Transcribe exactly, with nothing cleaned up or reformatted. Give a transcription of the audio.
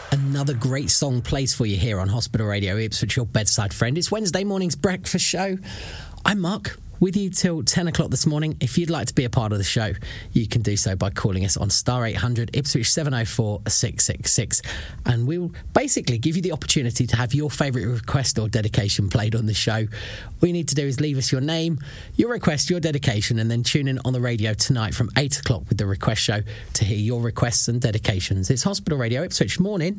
Another great song plays for you here on Hospital Radio Ipswich, your bedside friend. It's Wednesday morning's breakfast show. I'm Mark, with you till ten o'clock this morning. If you'd like to be a part of the show, you can do so by calling us on star eight hundred Ipswich seven oh four six six six, and we'll basically give you the opportunity to have your favourite request or dedication played on the show. All you need to do is leave us your name, your request, your dedication, and then tune in on the radio tonight from eight o'clock with the request show to hear your requests and dedications. It's Hospital Radio Ipswich. Morning.